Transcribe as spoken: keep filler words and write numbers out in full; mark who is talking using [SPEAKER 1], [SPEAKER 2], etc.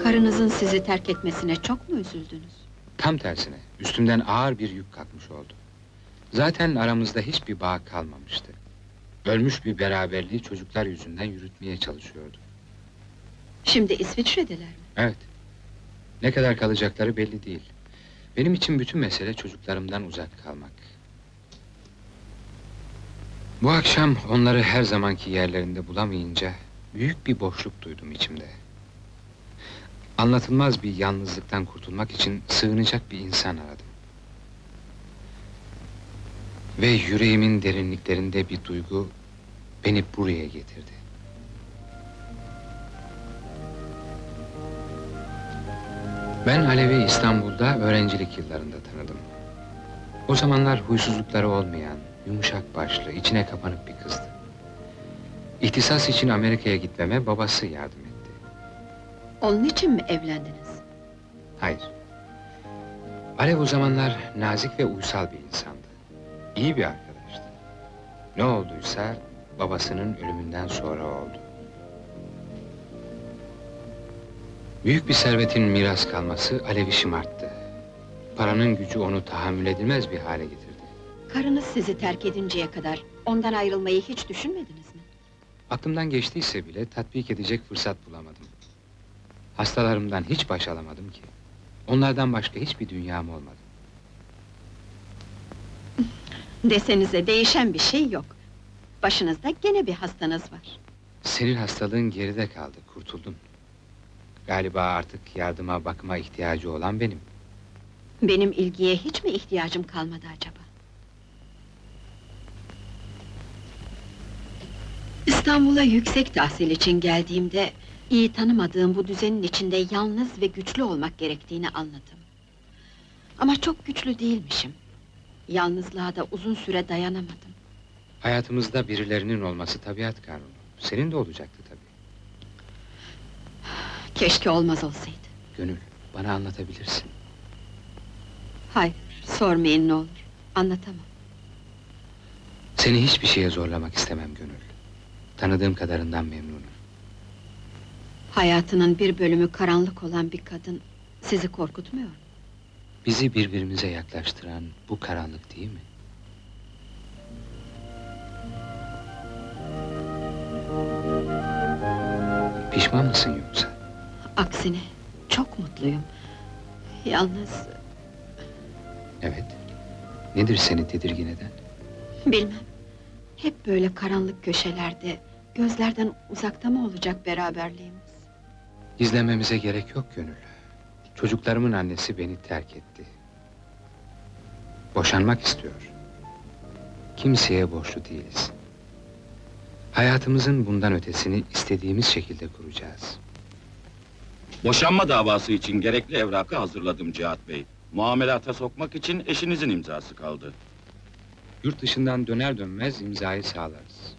[SPEAKER 1] Karınızın sizi terk etmesine çok mu üzüldünüz?
[SPEAKER 2] Tam tersine, üstümden ağır bir yük kalkmış oldu. Zaten aramızda hiçbir bağ kalmamıştı. Ölmüş bir beraberliği çocuklar yüzünden yürütmeye çalışıyordu.
[SPEAKER 1] Şimdi İsviçre'deler mi?
[SPEAKER 2] Evet. Ne kadar kalacakları belli değil. Benim için bütün mesele çocuklarımdan uzak kalmak. Bu akşam onları her zamanki yerlerinde bulamayınca büyük bir boşluk duydum içimde. Anlatılmaz bir yalnızlıktan kurtulmak için sığınacak bir insan aradım. Ve yüreğimin derinliklerinde bir duygu beni buraya getirdi. Ben Alev'i İstanbul'da öğrencilik yıllarında tanıdım. O zamanlar huysuzlukları olmayan, yumuşak başlı, içine kapanık bir kızdı. İhtisas için Amerika'ya gitmeme babası yardım etti.
[SPEAKER 1] Onun için mi evlendiniz?
[SPEAKER 2] Hayır. Alev o zamanlar nazik ve uysal bir insandı. İyi bir arkadaştı. Ne olduysa babasının ölümünden sonra oldu. Büyük bir servetin miras kalması Alev'i şımarttı. Paranın gücü onu tahammül edilmez bir hale getirdi.
[SPEAKER 1] Karınız sizi terk edinceye kadar ondan ayrılmayı hiç düşünmediniz mi?
[SPEAKER 2] Aklımdan geçtiyse bile tatbik edecek fırsat bulamadım. Hastalarımdan hiç baş alamadım ki. Onlardan başka hiçbir dünyam olmadı.
[SPEAKER 1] Desenize değişen bir şey yok. Başınızda gene bir hastanız var.
[SPEAKER 2] Senin hastalığın geride kaldı, kurtuldun. Galiba artık yardıma, bakıma ihtiyacı olan benim.
[SPEAKER 1] Benim ilgiye hiç mi ihtiyacım kalmadı acaba? İstanbul'a yüksek tahsil için geldiğimde iyi tanımadığım bu düzenin içinde yalnız ve güçlü olmak gerektiğini anladım. Ama çok güçlü değilmişim. Yalnızlığa da uzun süre dayanamadım.
[SPEAKER 2] Hayatımızda birilerinin olması tabiat kanunu. Senin de olacaktı tabii.
[SPEAKER 1] Keşke olmaz olsaydı.
[SPEAKER 2] Gönül, bana anlatabilirsin.
[SPEAKER 1] Hayır, sormayın ne olur. Anlatamam.
[SPEAKER 2] Seni hiçbir şeye zorlamak istemem Gönül. Tanıdığım kadarından memnunum.
[SPEAKER 1] Hayatının bir bölümü karanlık olan bir kadın sizi korkutmuyor mu?
[SPEAKER 2] Bizi birbirimize yaklaştıran bu karanlık değil mi? Pişman mısın yoksa?
[SPEAKER 1] Aksine, çok mutluyum. Yalnız...
[SPEAKER 2] Evet. Nedir seni tedirgin eden?
[SPEAKER 1] Bilmem. Hep böyle karanlık köşelerde, gözlerden uzakta mı olacak beraberliğimiz?
[SPEAKER 2] Gizlememize gerek yok Gönül. Çocuklarımın annesi beni terk etti. Boşanmak istiyor. Kimseye borçlu değiliz. Hayatımızın bundan ötesini istediğimiz şekilde kuracağız.
[SPEAKER 3] Boşanma davası için gerekli evrakı hazırladım Cihat Bey. Muamelata sokmak için eşinizin imzası kaldı.
[SPEAKER 2] Yurt dışından döner dönmez imzayı sağlarız.